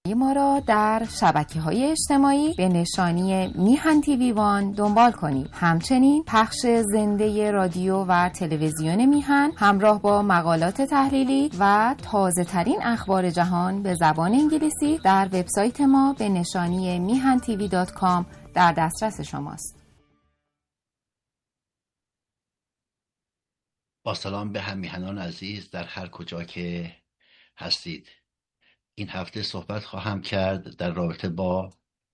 ما را در شبکه‌های اجتماعی به نشانی میهن تیوی وان دنبال کنید. همچنین پخش زنده رادیو و تلویزیون میهن همراه با مقالات تحلیلی و تازه ترین اخبار جهان به زبان انگلیسی در وبسایت ما به نشانی mihantv.com در دسترس شماست. با سلام به هم میهنان عزیز در هر کجا که هستید. این هفته صحبت خواهم کرد در رابطه با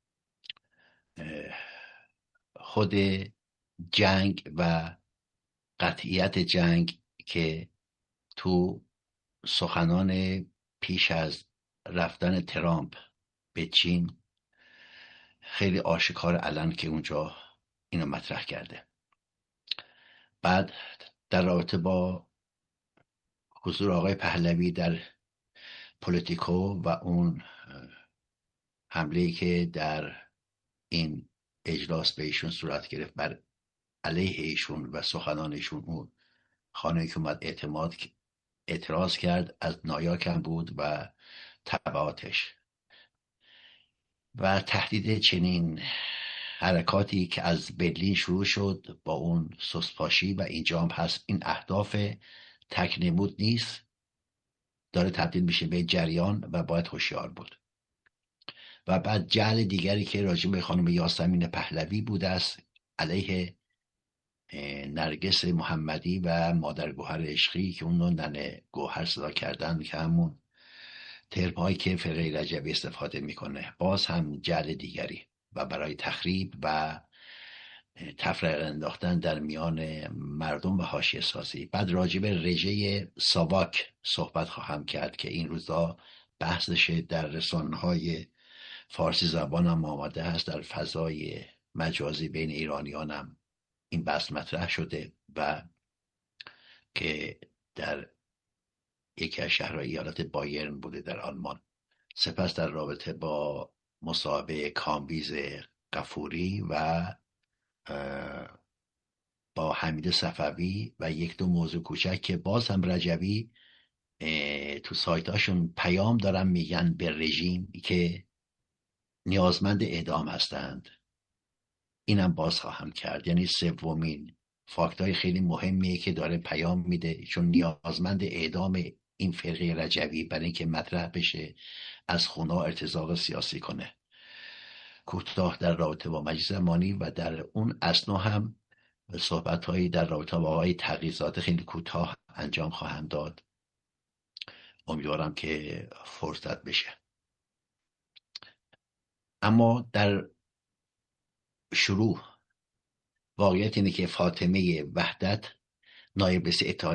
خود جنگ و قطعیت جنگ که تو سخنان پیش از رفتن ترامپ به چین خیلی آشکار علن که اونجا اینو مطرح کرده. بعد در رابطه با حضور آقای پهلوی در پولیتیکو و اون حمله‌ای که در این اجلاس به ایشون صورت گرفت بر علیه ایشون و سخنان ایشون، اون خانه‌ای که اومد اعتراض کرد از نایاک هم بود و تبعاتش و تهدید چنین حرکاتی که از برلین شروع شد با اون سوسپاشی و اینجا هم هست. این اهداف تکنمود نیست، داره تبدیل میشه به جریان و باید هوشیار بود. و بعد جعل دیگری که راجع به خانم یاسمین پهلوی بوده است علیه نرگس محمدی و مادر گوهر عشقی که اونو ننه گوهر صدا کردن، که همون ترمایی که فرقه رجبی استفاده میکنه. باز هم جعل دیگری و برای تخریب و تفرقه انداختن در میان مردم و حاشیه سازی. بعد راجع به رژه ساواک صحبت خواهم کرد که این روزا بحثش در رسانه‌های فارسی زبان هم آماده هست، در فضای مجازی بین ایرانیان هم این بحث مطرح شده و که در یکی از شهرهای ایالت بایرن بوده در آلمان. سپس در رابطه با مصاحبه کامبیز غفوری و با حمید صفوی و یک دو موضوع کوچک که باز هم رجبی تو سایتاشون پیام دارن میگن به رژیم که نیازمند اعدام هستند. اینم باز خواهم کرد. یعنی سومین فاکتای خیلی مهمیه که داره پیام میده، چون نیازمند اعدام این فرقه رجبی برای اینکه مطرح بشه از خونه‌ها ارتزاق سیاسی کنه. کوتاه در رابطه با مجلس زمانی و در اون اثنا هم صحبت‌هایی در رابطه با آقای تغییرزاده خیلی کوتاه انجام خواهم داد. امیدوارم که فرصت بشه. اما در شروع واقعیت اینه که فاطمه وحدت نایب رئیس اتحادیه